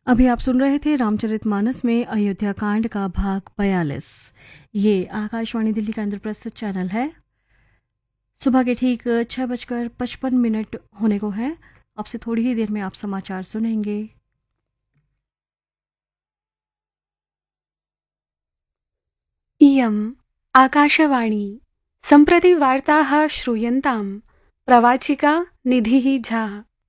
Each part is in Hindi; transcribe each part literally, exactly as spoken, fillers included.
अभी आप सुन रहे थे रामचरितमानस में अयोध्या कांड का भाग बयालीस। ये आकाशवाणी दिल्ली का इंद्रप्रस्थ चैनल है। सुबह के ठीक छह बजकर पचपन मिनट होने को है। अब से थोड़ी ही देर में आप समाचार सुनेंगे। इयम् आकाशवाणी सम्प्रति वार्ताः श्रूयन्ताम् प्रवाचिका निधिः झा।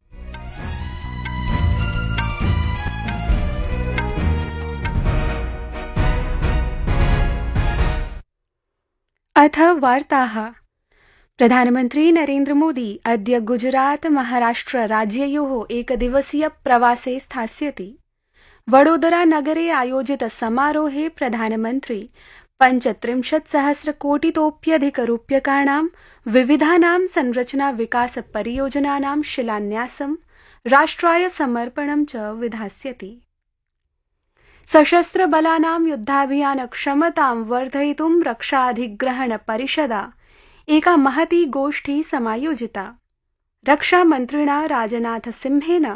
अथ वार्ताः। प्रधानमन्त्री नरेन्द्र मोदी अद्य गुजरात महाराष्ट्र राज्ययोः एकदिवसीय प्रवासे स्थास्यति। वडोदरा नगरे आयोजित समारोहे प्रधानमन्त्री पञ्चत्रिंशत् सहस्रकोटितोप्यधिकरूप्यकाणां विविधानां संरचना विकास परियोजनानां शिलान्यासं राष्ट्राय समर्पणं च विधास्यति। सशस्त्र बलानां युद्धाभियान क्षमतां वर्धयितुं रक्षाधिग्रहण परिषदा एका महती गोष्ठी समायोजिता। रक्षामन्त्रिणा राजनाथ सिंहेन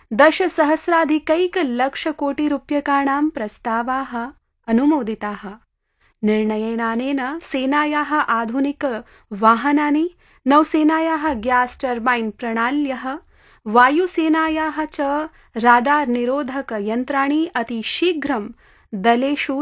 दशसहस्राधिकैकलक्षकोटिरूप्यकाणां प्रस्तावाः अनुमोदिताः। निर्णयेनानेन सेनायाः आधुनिक वाहनानि, नौसेनायाः ग्यास् टर्बाइन प्रणाल्यः, वायुसेनायाः च राडार निरोधक यन्त्राणि अतिशीघ्रं दलेषु